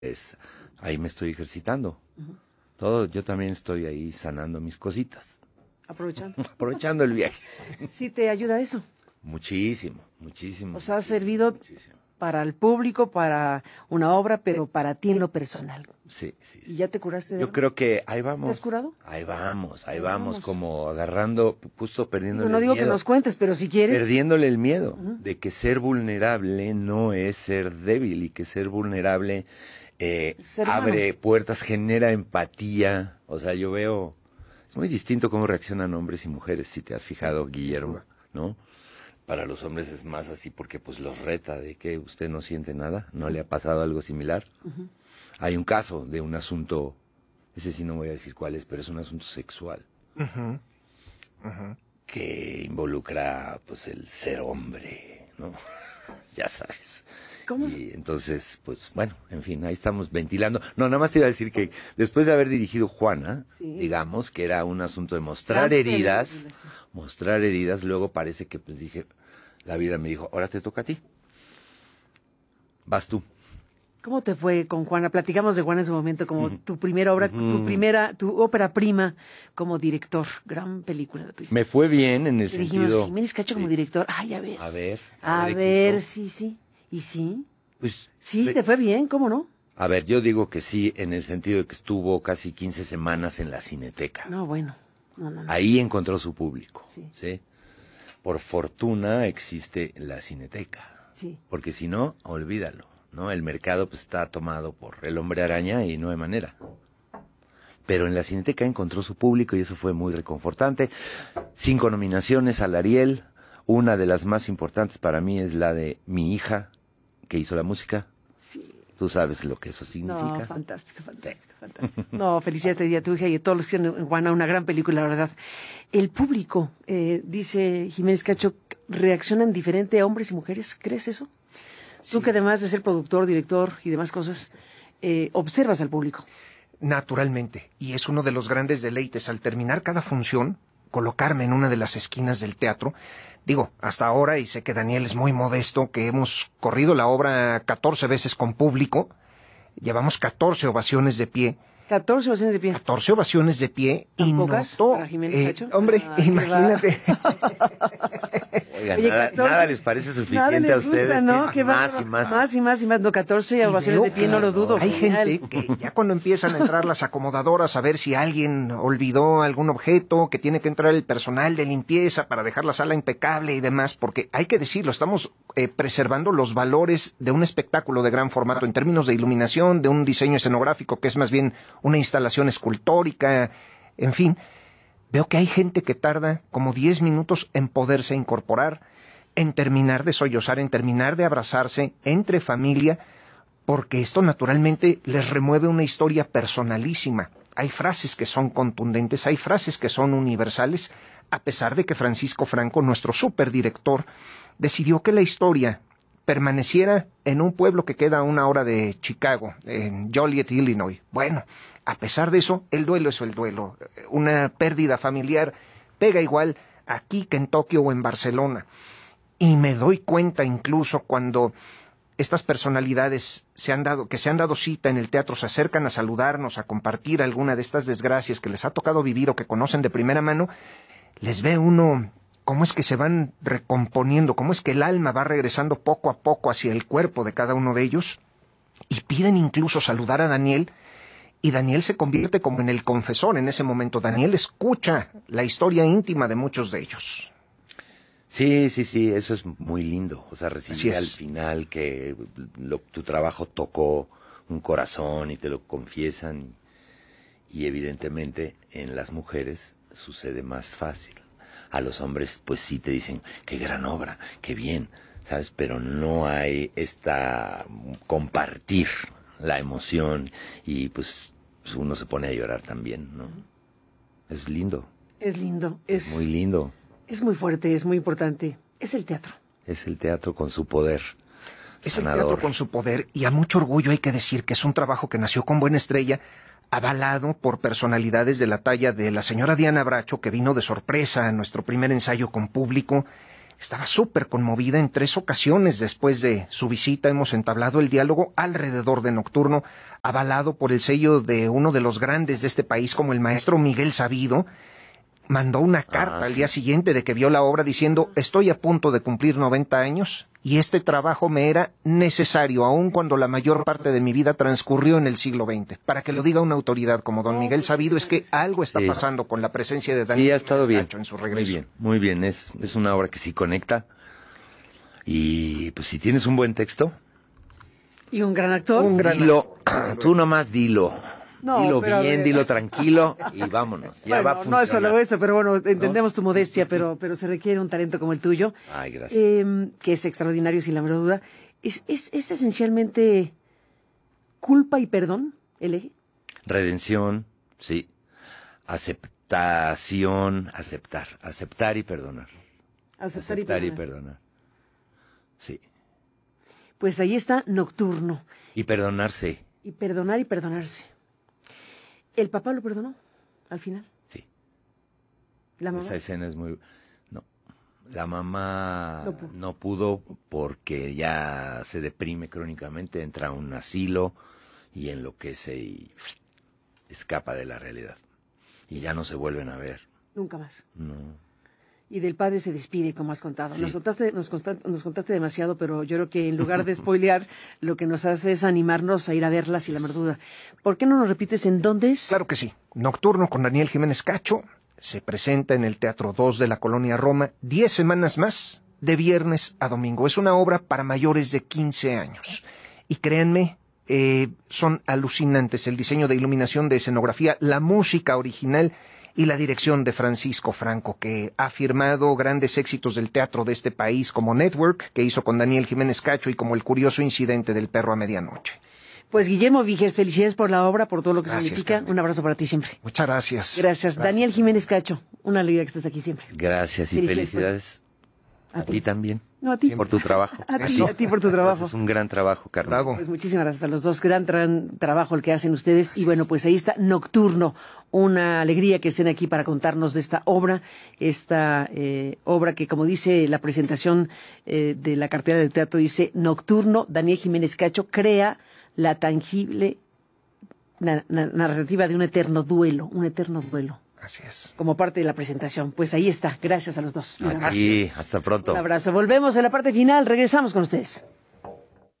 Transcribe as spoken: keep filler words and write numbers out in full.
es, ahí me estoy ejercitando. Uh-huh. Todo, yo también estoy ahí sanando mis cositas. Aprovechando. Aprovechando el viaje. ¿Sí te ayuda eso? Muchísimo, muchísimo. O sea, ha muchísimo, servido muchísimo. para el público, para una obra, pero para ti en lo personal. Sí, sí, sí. ¿Y ya te curaste de Yo algo? creo que ahí vamos. ¿Te has curado? Ahí vamos, ahí Ahí vamos, vamos. como agarrando, justo perdiéndole No, no el digo miedo. que nos cuentes, pero si quieres. Perdiéndole el miedo Uh-huh. de que ser vulnerable no es ser débil y que ser vulnerable eh, Ser abre humano. puertas, genera empatía. O sea, yo veo, es muy distinto cómo reaccionan hombres y mujeres, si te has fijado, Guillermo, ¿no? Para los hombres es más así porque pues los reta de que usted no siente nada, no le ha pasado algo similar. Uh-huh. Hay un caso de un asunto, ese sí no voy a decir cuál es, pero es un asunto sexual. Uh-huh. Uh-huh. Que involucra pues el ser hombre, ¿no? Ya sabes. ¿Cómo? Y entonces, pues bueno, en fin, ahí estamos ventilando. No, nada más te iba a decir que después de haber dirigido Juana, Sí. digamos que era un asunto de mostrar Gran heridas, película, sí. mostrar heridas, luego parece que pues dije, la vida me dijo, ahora te toca a ti. Vas tú. ¿Cómo te fue con Juana? Platicamos de Juana en su momento como uh-huh. tu primera obra, uh-huh. tu primera, tu ópera prima como director. Gran película la tuya. Me fue bien en el Te sentido... dijimos, Jiménez Cacho sí. como director. Ay, a ver. A ver. A, a ver, ver, sí, sí. ¿Y sí? Pues, sí, de... te fue bien, ¿cómo no? A ver, yo digo que sí, en el sentido de que estuvo casi quince semanas en la Cineteca. No, bueno. No, no, no. Ahí encontró su público. Sí. ¿Sí? Por fortuna existe la Cineteca. Sí. Porque si no, olvídalo, ¿no? El mercado pues está tomado por el Hombre Araña y no hay manera. Pero en la Cineteca encontró su público y eso fue muy reconfortante. Cinco nominaciones al Ariel. Una de las más importantes para mí es la de mi hija, que hizo la música. Sí. Tú sabes lo que eso significa. No, fantástico, fantástico, fantástico. No, felicidades a tu hija y a todos los que hicieron en Juana, una gran película, la verdad. El público, eh, dice Jiménez Cacho, reaccionan diferente a hombres y mujeres. ¿Crees eso? Sí. Tú que además de ser productor, director y demás cosas, eh, observas al público. Naturalmente, y es uno de los grandes deleites al terminar cada función, colocarme en una de las esquinas del teatro. Digo, hasta ahora, y sé que Daniel es muy modesto, que hemos corrido la obra catorce veces con público, llevamos catorce ovaciones de pie. catorce ovaciones de pie. catorce ovaciones de pie. Y pocas notó, para Jiménez eh, Cacho? hombre, Ah, imagínate. Oiga, Oye, nada, catorce, nada les parece suficiente nada les a ustedes. gusta, ¿no? Que Que más va, y más. Más y más y más. No, catorce ovaciones de pie, no lo dudo. Hay genial. gente que ya cuando empiezan a entrar las acomodadoras a ver si alguien olvidó algún objeto, que tiene que entrar el personal de limpieza para dejar la sala impecable y demás, porque hay que decirlo, estamos eh, preservando los valores de un espectáculo de gran formato en términos de iluminación, de un diseño escenográfico que es más bien una instalación escultórica, en fin. Veo que hay gente que tarda como diez minutos en poderse incorporar, en terminar de sollozar, en terminar de abrazarse entre familia, porque esto naturalmente les remueve una historia personalísima. Hay frases que son contundentes, hay frases que son universales, a pesar de que Francisco Franco, nuestro superdirector, decidió que la historia permaneciera en un pueblo que queda a una hora de Chicago, en Joliet, Illinois. Bueno, a pesar de eso, el duelo es el duelo. Una pérdida familiar pega igual aquí que en Tokio o en Barcelona. Y me doy cuenta incluso cuando estas personalidades se han dado, que se han dado cita en el teatro se acercan a saludarnos, a compartir alguna de estas desgracias que les ha tocado vivir o que conocen de primera mano, les ve uno cómo es que se van recomponiendo, cómo es que el alma va regresando poco a poco hacia el cuerpo de cada uno de ellos, y piden incluso saludar a Daniel, y Daniel se convierte como en el confesor en ese momento. Daniel escucha la historia íntima de muchos de ellos. Sí, sí, sí, eso es muy lindo. O sea, recibir es. al final que lo, tu trabajo tocó un corazón y te lo confiesan. Y evidentemente en las mujeres sucede más fácil. A los hombres pues sí te dicen, qué gran obra, qué bien, ¿sabes? Pero no hay esta compartir la emoción y pues uno se pone a llorar también, ¿no? Es lindo. Es lindo. Es, es muy lindo. Es muy fuerte, es muy importante. Es el teatro. Es el teatro con su poder. Es sanador. El teatro con su poder, y a mucho orgullo hay que decir que es un trabajo que nació con buena estrella, avalado por personalidades de la talla de la señora Diana Bracho, que vino de sorpresa a nuestro primer ensayo con público, estaba súper conmovida en tres ocasiones después de su visita. Hemos entablado el diálogo alrededor de Nocturno, avalado por el sello de uno de los grandes de este país, como el maestro Miguel Sabido. Mandó una carta ah, al día sí. siguiente de que vio la obra diciendo: estoy a punto de cumplir noventa años y este trabajo me era necesario, aun cuando la mayor parte de mi vida transcurrió en el siglo veinte. Para que lo diga una autoridad como don Miguel Sabido, es que algo está sí. pasando con la presencia de Daniel sí, ha estado bien. en su regreso. Muy bien, muy bien. Es, es una obra que sí conecta. Y pues si tienes un buen texto. Y un gran actor. Un gran dilo, actor. Tú nomás dilo. No, dilo bien, ver. dilo tranquilo y vámonos. Ya bueno, va a funcionar. No es solo eso, pero bueno, entendemos ¿no? tu modestia, pero, pero se requiere un talento como el tuyo. Ay, gracias. Eh, que es extraordinario, sin la menor duda. ¿Es, es, es esencialmente culpa y perdón el eje? Redención, sí. Aceptación, aceptar. Aceptar y perdonar. Aceptar, aceptar y, perdonar. y perdonar. Sí. Pues ahí está Nocturno. Y perdonarse. Y perdonar y perdonarse. ¿El papá lo perdonó al final? Sí. ¿La mamá? Esa escena es muy... No. La mamá no pudo. no pudo porque ya se deprime crónicamente, entra a un asilo y enloquece y escapa de la realidad. Y ya no se vuelven a ver. Nunca más. No. Y del padre se despide, como has contado. Sí. Nos contaste, nos, contaste, nos contaste demasiado, pero yo creo que en lugar de spoilear, lo que nos hace es animarnos a ir a verla sin la menor duda. ¿Por qué no nos repites en dónde es? Claro que sí. Nocturno con Daniel Jiménez Cacho se presenta en el Teatro dos de la Colonia Roma diez semanas más, de viernes a domingo. Es una obra para mayores de quince años. Y créanme, eh, son alucinantes el diseño de iluminación, de escenografía, la música original y la dirección de Francisco Franco, que ha firmado grandes éxitos del teatro de este país, como Network, que hizo con Daniel Jiménez Cacho, y como El curioso incidente del perro a medianoche. Pues Guillermo Víges, felicidades por la obra, por todo lo que gracias, significa. Carmen. Un abrazo para ti siempre. Muchas gracias. Gracias. gracias. Daniel Jiménez Cacho, una alegría que estés aquí siempre. Gracias y felicidades. felicidades. A, a ti. ti también. No, a ti. Por tu trabajo. A ti, a ti por tu trabajo. Es un gran trabajo, Carmen. Bravo. Pues muchísimas gracias a los dos. Gran, gran trabajo el que hacen ustedes. Gracias. Y bueno, pues ahí está Nocturno. Una alegría que estén aquí para contarnos de esta obra. Esta eh, obra que, como dice la presentación eh, de la cartera de teatro, dice Nocturno, Daniel Jiménez Cacho crea la tangible na na narrativa de un eterno duelo. Un eterno duelo. Así es. Como parte de la presentación. Pues ahí está. Gracias a los dos. Aquí, hasta pronto. Un abrazo. Volvemos a la parte final. Regresamos con ustedes.